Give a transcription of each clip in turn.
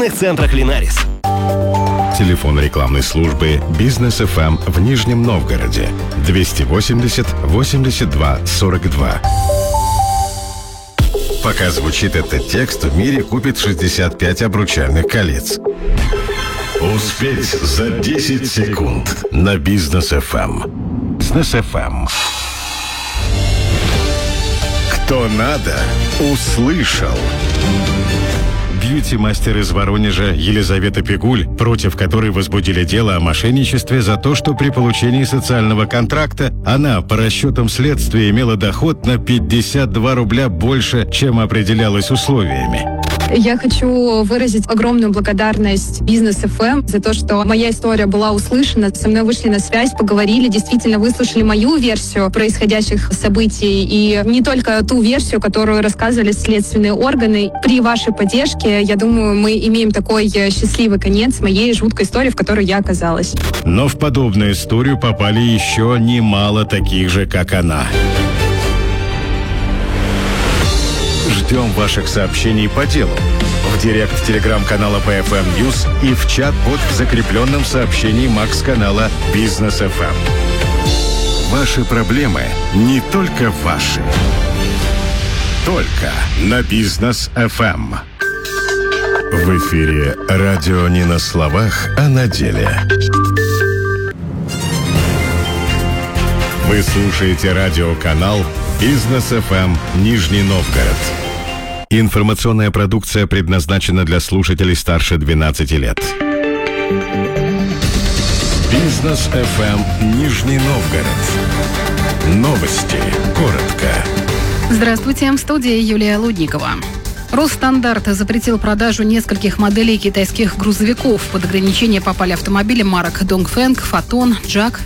торговельных центрах «Линарис». Телефон рекламной службы «Бизнес ФМ» в Нижнем Новгороде 280 82 42. Пока звучит этот текст, в мире купит 65 обручальных колец. Успеть за 10 секунд на Бизнес ФМ. Бизнес ФМ. Кто надо, услышал. Бьюти-мастер из Воронежа Елизавета Пигуль, против которой возбудили дело о мошенничестве за то, что при получении социального контракта она, по расчетам следствия, имела доход на 52 рубля больше, чем определялось условиями. Я хочу выразить огромную благодарность Бизнес ФМ за то, что моя история была услышана, со мной вышли на связь, поговорили, действительно выслушали мою версию происходящих событий и не только ту версию, которую рассказывали следственные органы. При вашей поддержке, я думаю, мы имеем такой счастливый конец моей жуткой истории, в которой я оказалась. Но в подобную историю попали еще немало таких же, как она. Ждем ваших сообщений по делу в директ телеграм-канала PFM News и в чат-бот в закрепленном сообщении Макс-канала Бизнес ФМ. Ваши проблемы не только ваши. Только на Бизнес ФМ. В эфире радио не на словах, а на деле. Вы слушаете радиоканал Бизнес ФМ Нижний Новгород. Информационная продукция предназначена для слушателей старше 12 лет. Бизнес ФМ Нижний Новгород. Новости. Коротко. Здравствуйте, в студии Юлия Лудникова. Росстандарт запретил продажу нескольких моделей китайских грузовиков. Под ограничение попали автомобили марок Dongfeng, Foton, JAC,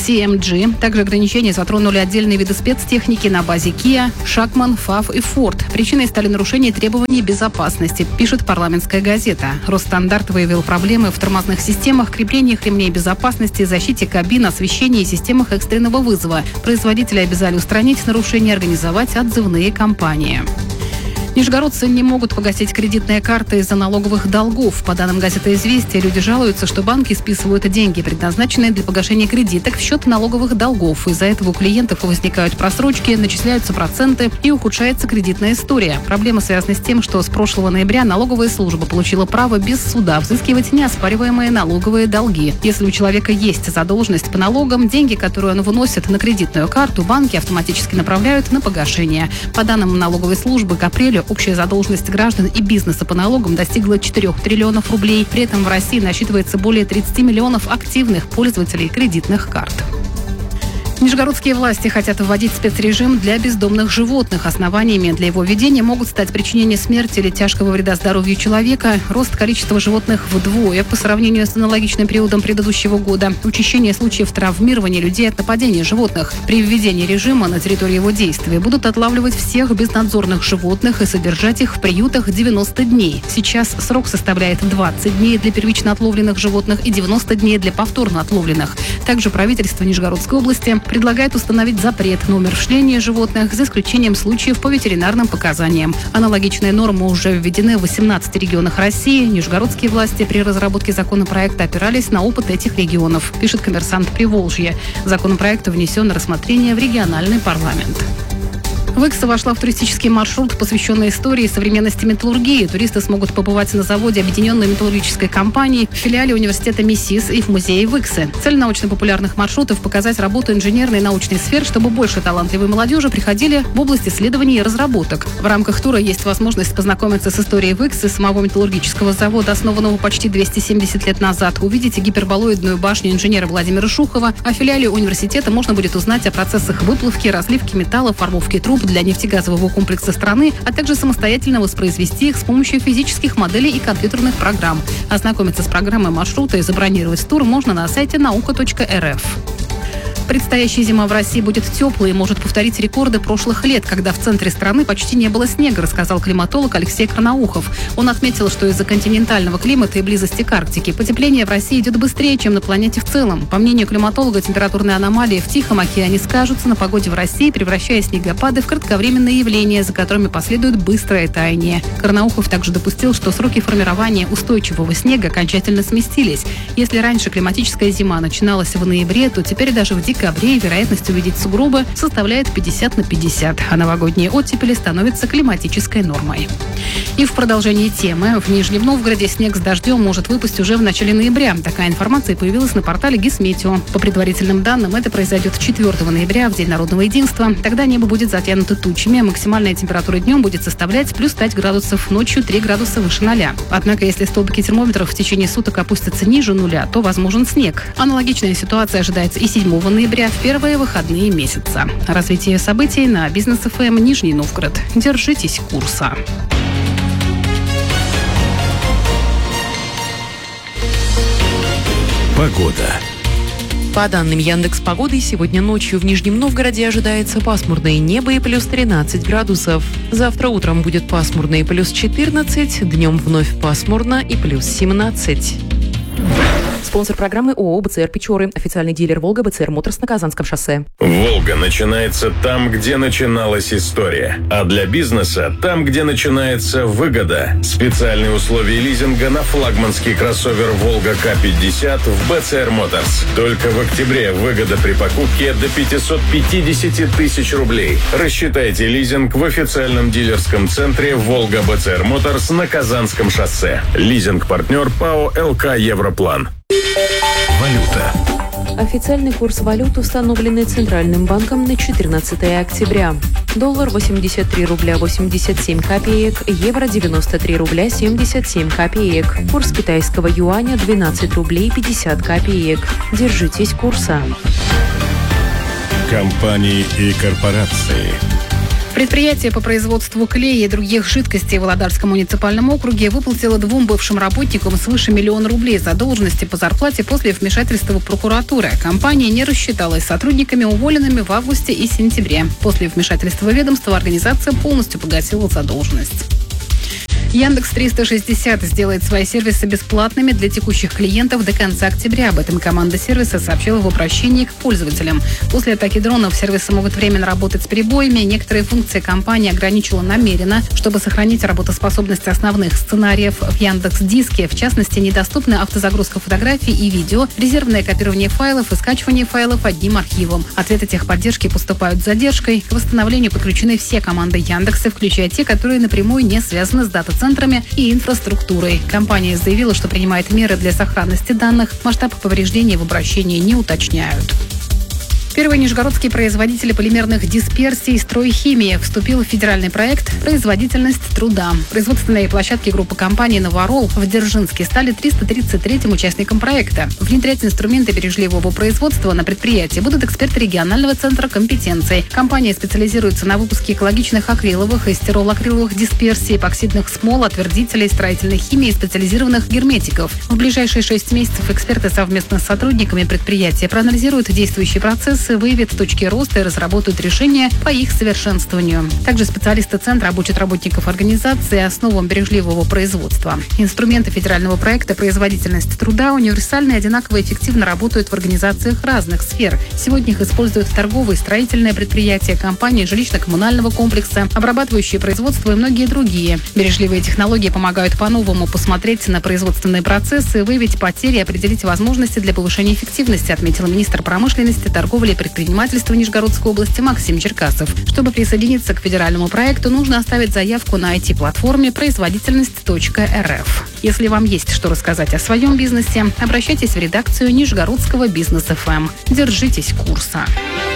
XCMG. Также ограничения затронули отдельные виды спецтехники на базе Kia, Шакман, ФАВ и Ford. Причиной стали нарушения требований безопасности, пишет «Парламентская газета». Росстандарт выявил проблемы в тормозных системах, креплениях ремней безопасности, защите кабин, освещении и системах экстренного вызова. Производители обязали устранить нарушения и организовать отзывные кампании. Нижегородцы не могут погасить кредитные карты из-за налоговых долгов. По данным газеты «Известия», люди жалуются, что банки списывают деньги, предназначенные для погашения кредиток, в счет налоговых долгов. Из-за этого у клиентов возникают просрочки, начисляются проценты и ухудшается кредитная история. Проблема связана с тем, что с прошлого ноября налоговая служба получила право без суда взыскивать неоспариваемые налоговые долги. Если у человека есть задолженность по налогам, деньги, которые он выносит на кредитную карту, банки автоматически направляют на погашение. По данным налоговой службы, к апрелю общая задолженность граждан и бизнеса по налогам достигла 4 триллионов рублей. При этом в России насчитывается более 30 миллионов активных пользователей кредитных карт. Нижегородские власти хотят вводить спецрежим для бездомных животных. Основаниями для его введения могут стать причинение смерти или тяжкого вреда здоровью человека, рост количества животных вдвое по сравнению с аналогичным периодом предыдущего года, учащение случаев травмирования людей от нападения животных. При введении режима на территории его действия будут отлавливать всех безнадзорных животных и содержать их в приютах 90 дней. Сейчас срок составляет 20 дней для первично отловленных животных и 90 дней для повторно отловленных. Также правительство Нижегородской области предлагает установить запрет на умерщвление животных за исключением случаев по ветеринарным показаниям. Аналогичные нормы уже введены в 18 регионах России. Нижегородские власти при разработке законопроекта опирались на опыт этих регионов, пишет «Коммерсант Приволжья». Законопроект внесен на рассмотрение в региональный парламент. Выкса вошла в туристический маршрут, посвященный истории и современности металлургии. Туристы смогут побывать на заводе Объединенной металлургической компании, в филиале университета МИСИС и в музее Выксы. Цель научно-популярных маршрутов – показать работу инженерной и научной сфер, чтобы больше талантливой молодежи приходили в область исследований и разработок. В рамках тура есть возможность познакомиться с историей Выксы, самого металлургического завода, основанного почти 270 лет назад, увидеть гиперболоидную башню инженера Владимира Шухова. О филиале университета можно будет узнать о процессах выплавки, разливки металла, формовки труб для нефтегазового комплекса страны, а также самостоятельно воспроизвести их с помощью физических моделей и компьютерных программ. Ознакомиться с программой маршрута и забронировать тур можно на сайте nauka.rf. Предстоящая зима в России будет теплой и может повторить рекорды прошлых лет, когда в центре страны почти не было снега, рассказал климатолог Алексей Карнаухов. Он отметил, что из-за континентального климата и близости к Арктике потепление в России идет быстрее, чем на планете в целом. По мнению климатолога, температурные аномалии в Тихом океане скажутся на погоде в России, превращая снегопады в кратковременные явления, за которыми последует быстрое таяние. Карнаухов также допустил, что сроки формирования устойчивого снега окончательно сместились. Если раньше климатическая зима начиналась в ноябре, то теперь даже в декабре вероятность увидеть сугробы составляет 50/50, а новогодние оттепели становятся климатической нормой. И в продолжении темы. В Нижнем Новгороде снег с дождем может выпасть уже в начале ноября. Такая информация появилась на портале Гисметео. По предварительным данным, это произойдет 4 ноября, в День народного единства. Тогда небо будет затянуто тучами, а максимальная температура днем будет составлять плюс 5 градусов, ночью 3 градуса выше 0. Однако, если столбики термометров в течение суток опустятся ниже 0, то возможен снег. Аналогичная ситуация ожидается и 7 ноября, в первые выходные месяца. Развитие событий на Бизнес ФМ Нижний Новгород. Держитесь курса. Погода. По данным Яндекс.Погоды, сегодня ночью в Нижнем Новгороде ожидается пасмурное небо и плюс 13 градусов. Завтра утром будет пасмурно и плюс 14, днем вновь пасмурно и плюс 17. Спонсор программы ООО «БЦР Печоры». Официальный дилер «Волга», БЦР Моторс на Казанском шоссе. Волга начинается там, где начиналась история. А для бизнеса там, где начинается выгода. Специальные условия лизинга на флагманский кроссовер «Волга К-50» в БЦР Моторс. Только в октябре выгода при покупке до 550 тысяч рублей. Рассчитайте лизинг в официальном дилерском центре «Волга БЦР Моторс» на Казанском шоссе. Лизинг-партнер ПАО «ЛК Европлан». Валюта. Официальный курс валют, установленный Центральным банком на 14 октября. Доллар 83 рубля 87 копеек, евро 93 рубля 77 копеек. Курс китайского юаня 12 рублей 50 копеек. Держитесь курса. Компании и корпорации. Предприятие по производству клея и других жидкостей в Володарском муниципальном округе выплатило 2 бывшим работникам свыше 1 000 000 рублей задолженности по зарплате после вмешательства прокуратуры. Компания не рассчиталась с сотрудниками, уволенными в августе и сентябре. После вмешательства ведомства организация полностью погасила задолженность. Яндекс 360 сделает свои сервисы бесплатными для текущих клиентов до конца октября. Об этом команда сервиса сообщила в обращении к пользователям. После атаки дронов сервисы могут временно работать с перебоями. Некоторые функции компания ограничила намеренно, чтобы сохранить работоспособность основных сценариев в Яндекс.Диске. В частности, недоступны автозагрузка фотографий и видео, резервное копирование файлов и скачивание файлов одним архивом. Ответы техподдержки поступают с задержкой. К восстановлению подключены все команды Яндекса, включая те, которые напрямую не связаны с дата-центрами и инфраструктурой. Компания заявила, что принимает меры для сохранности данных. Масштаб повреждений в обращении не уточняют. Первый нижегородский производитель полимерных дисперсий «Стройхимия» вступил в федеральный проект «Производительность труда». Производственные площадки группы компаний «Новоролл» в Дзержинске стали 333-м участником проекта. Внедрять инструменты бережливого производства на предприятии будут эксперты регионального центра компетенций. Компания специализируется на выпуске экологичных акриловых и стиролакриловых дисперсий, эпоксидных смол, отвердителей, строительной химии и специализированных герметиков. В ближайшие 6 месяцев эксперты совместно с сотрудниками предприятия проанализируют действующие процессы, выявят точки роста и разработают решения по их совершенствованию. Также специалисты центра обучат работников организации основам бережливого производства. Инструменты федерального проекта «Производительность труда» универсально и одинаково эффективно работают в организациях разных сфер. Сегодня их используют торговые, строительные предприятия, компании жилищно-коммунального комплекса, обрабатывающие производство и многие другие. Бережливые технологии помогают по-новому посмотреть на производственные процессы, выявить потери и определить возможности для повышения эффективности, отметил министр промышленности, торговли и предпринимательства Нижегородской области Максим Черкасов. Чтобы присоединиться к федеральному проекту, нужно оставить заявку на IT-платформе производительность.рф. Если вам есть что рассказать о своем бизнесе, обращайтесь в редакцию Нижегородского Бизнес ФМ. Держитесь курса.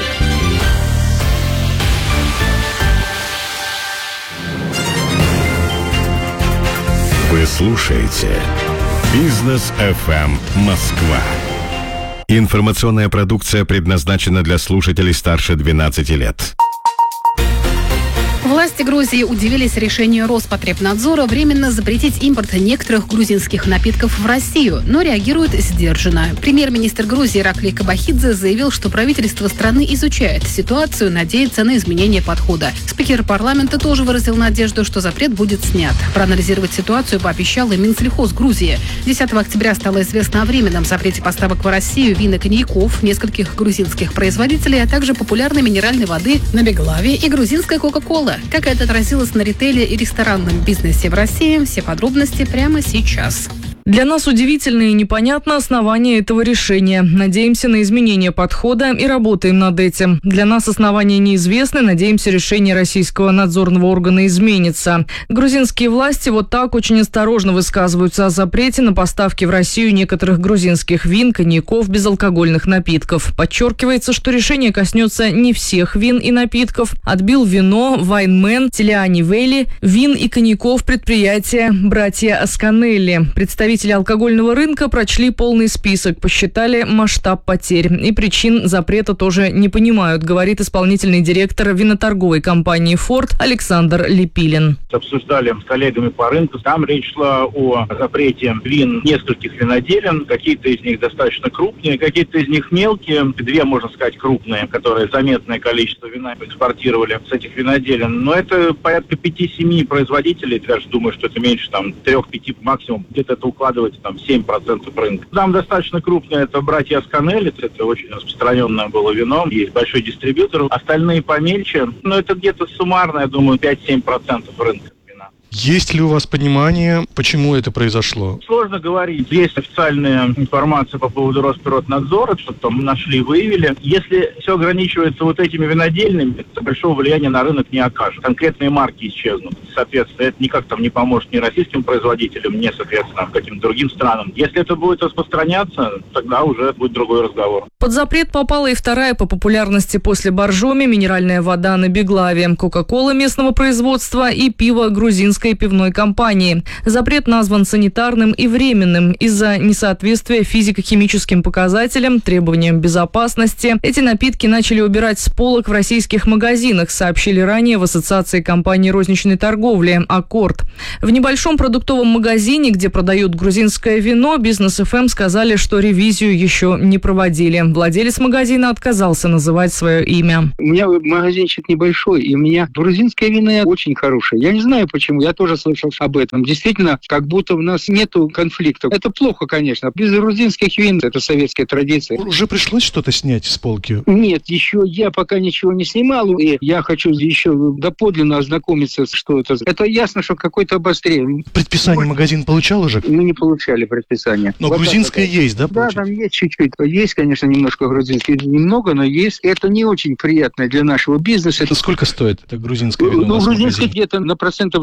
Вы слушаете Бизнес ФМ Москва. Информационная продукция предназначена для слушателей старше 12 лет. Власти Грузии удивились решению Роспотребнадзора временно запретить импорт некоторых грузинских напитков в Россию, но реагируют сдержанно. Премьер-министр Грузии Ираклий Кабахидзе заявил, что правительство страны изучает ситуацию, надеется на изменение подхода. Спикер парламента тоже выразил надежду, что запрет будет снят. Проанализировать ситуацию пообещал и Минсельхоз Грузии. 10 октября стало известно о временном запрете поставок в Россию вин и коньяков, нескольких грузинских производителей, а также популярной минеральной воды на Беглаве и грузинской Кока-Кола. Как это отразилось на ритейле и ресторанном бизнесе в России? Все подробности прямо сейчас. Для нас удивительно и непонятно основание этого решения. Надеемся на изменение подхода и работаем над этим. Для нас основания неизвестны, надеемся, решение российского надзорного органа изменится. Грузинские власти вот так очень осторожно высказываются о запрете на поставки в Россию некоторых грузинских вин, коньяков, безалкогольных напитков. Подчеркивается, что решение коснется не всех вин и напитков. Отбил вино, Вайнмен, Телиани Вейли, вин и коньяков предприятия «Братья Асканелли». Представители алкогольного рынка прочли полный список, посчитали масштаб потерь. И причин запрета тоже не понимают, говорит исполнительный директор виноторговой компании «Форд» Александр Лепилин. Обсуждали с коллегами по рынку. Там речь шла о запрете вин нескольких виноделин. Какие-то из них достаточно крупные, какие-то из них мелкие. Две, можно сказать, крупные, которые заметное количество вина экспортировали с этих виноделин. Но это порядка 5-7 производителей. Я даже думаю, что это меньше, 3-5 максимум. Где-то это укладывается 7% рынка. Там достаточно крупные, это «Братья Асканелли», это очень распространенное было вино, есть большой дистрибьютор. Остальные помельче, но это где-то суммарно, я думаю, 5-7% рынка. Есть ли у вас понимание, почему это произошло? Сложно говорить. Есть официальная информация по поводу Роспотребнадзора, что там нашли, выявили. Если все ограничивается вот этими винодельными, то большого влияния на рынок не окажет. Конкретные марки исчезнут. Соответственно, это никак там не поможет ни российским производителям, ни, соответственно, каким-то другим странам. Если это будет распространяться, тогда уже будет другой разговор. Под запрет попала и вторая по популярности после боржоми минеральная вода на Беглаве, Кока-Кола местного производства и пиво грузинского пивной компании. Запрет назван санитарным и временным из-за несоответствия физико-химическим показателям, требованиям безопасности. Эти напитки начали убирать с полок в российских магазинах, сообщили ранее в Ассоциации компаний розничной торговли «Аккорд». В небольшом продуктовом магазине, где продают грузинское вино, Бизнес ФМ сказали, что ревизию еще не проводили. Владелец магазина отказался называть свое имя. У меня магазинчик небольшой, и у меня грузинское вино очень хорошее. Я не знаю почему. Я тоже слышал об этом. Действительно, как будто у нас нету конфликтов. Это плохо, конечно. Без грузинских вин, это советская традиция. Уже пришлось что-то снять с полки? Нет, еще я пока ничего не снимал. И я хочу еще доподлинно ознакомиться, что это. Это ясно, что какое-то обострение. Предписание магазин получал уже? Мы не получали предписание. Но вот грузинское есть, да? Да, там есть чуть-чуть. Есть, конечно, немножко грузинское. Немного, но есть. Это не очень приятно для нашего бизнеса. Это сколько стоит это грузинское вино? Ну, грузинское где-то на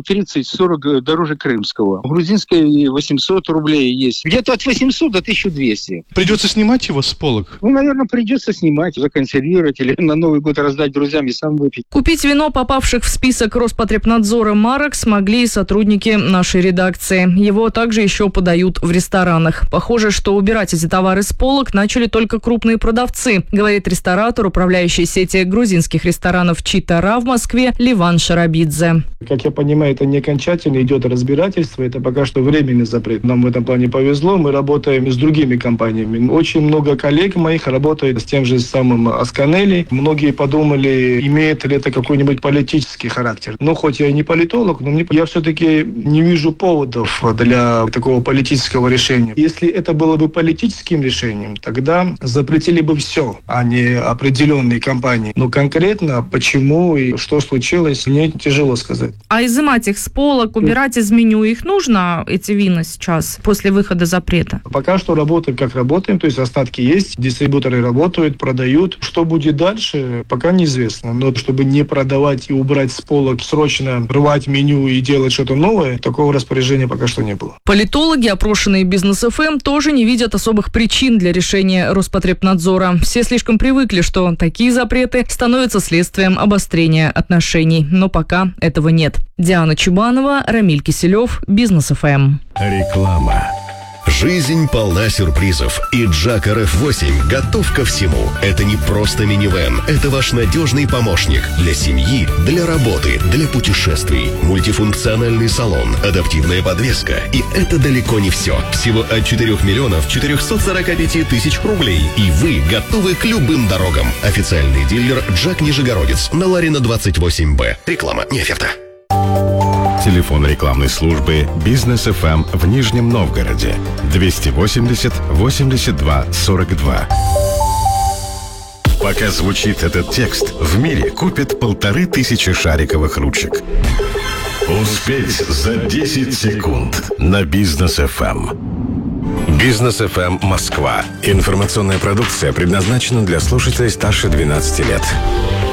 30-40 дороже крымского. Грузинское 800 рублей есть. Где-то от 800 до 1200. Придется снимать его с полок? Ну, наверное, придется снимать, законсервировать или на Новый год раздать друзьям и сам выпить. Купить вино, попавших в список Роспотребнадзора марок, смогли и сотрудники нашей редакции. Его также еще подают в ресторанах. Похоже, что убирать эти товары с полок начали только крупные продавцы, говорит ресторатор, управляющий сети грузинских ресторанов «Читара» в Москве Ливан Шарабидзе. Как я понимаю, это не окончательно, идет разбирательство, это пока что временный запрет. Нам в этом плане повезло, мы работаем с другими компаниями. Очень много коллег моих работает с тем же самым Асканелли. Многие подумали, имеет ли это какой-нибудь политический характер. Но хоть я и не политолог, но я все-таки не вижу поводов для такого политического решения. Если это было бы политическим решением, тогда запретили бы все, а не определенные компании. Но конкретно почему и что случилось, мне тяжело сказать. А изымать их с полок, убирать из меню, их нужно, эти вина сейчас, после выхода запрета? Пока что работаем как работаем, то есть остатки есть, дистрибьюторы работают, продают. Что будет дальше, пока неизвестно. Но чтобы не продавать и убрать с полок, срочно рвать меню и делать что-то новое, такого распоряжения пока что не было. Политологи, опрошенные Бизнес ФМ, тоже не видят особых причин для решения Роспотребнадзора. Все слишком привыкли, что такие запреты становятся следствием обострения отношений. Но пока этого нет. Диана Чубанова, Рамиль Киселев, Бизнес ФМ. Реклама. Жизнь полна сюрпризов, и Джак RF8 готов ко всему. Это не просто минивэн, это ваш надежный помощник для семьи, для работы, для путешествий. Мультифункциональный салон, адаптивная подвеска. И это далеко не все. Всего от 4 миллионов 445 тысяч рублей. И вы готовы к любым дорогам. Официальный дилер Джак Нижегородец на Ларина 28Б. Реклама, не оферта. Телефон рекламной службы «Бизнес ФМ» в Нижнем Новгороде 280 82 42. Пока звучит этот текст, в мире купят 1500 шариковых ручек. Успеть за 10 секунд на «Бизнес ФМ». «Бизнес ФМ Москва». Информационная продукция предназначена для слушателей старше 12 лет.